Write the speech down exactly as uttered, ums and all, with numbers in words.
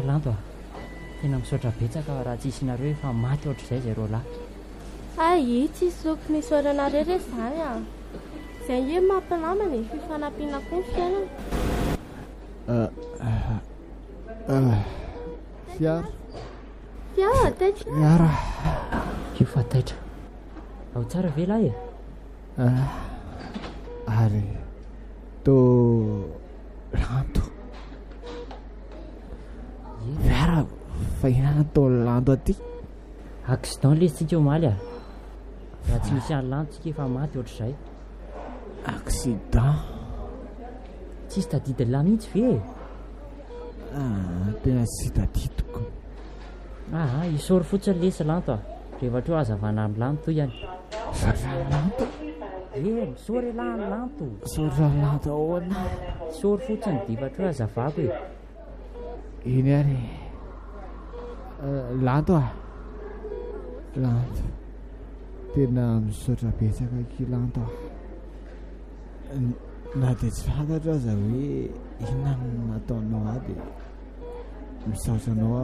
lanto a tena misaotra betsaka raha tsy isinareo efa maty ohatr'izay zay ro lahy. Ay, tsy soko nisaoranareo re izany a. Izay hoe mampilamana ny fifanampiana koa ny fiainana. Fiara Fiara taitra. Fiara io fa taitra ao tsara ve lahy e? Ary to lanto fiara fahinana to lanto aty. Accident lesitsika omaly a. Raha tsy misy any lanto tsika efa maty ohatr'izay. Accident Tsisy tadidy lahy mihitsy ve? tena tsy tadidiko. Aha, isory fotsiny lesy lanto a. Rehefa ohatry hoe hazavana amin'ny lanto ihany. Sotra lanto E misory lahy ny lanto. sotra lanto ahoana Isory fotsiny dia efa ohatry hoe hazavako e. iny ary lanto a lanto tena misaotra betsaka ki lanto a. Na dia tsy fantatra aza hoe inona no nataonao a dia misaotra anao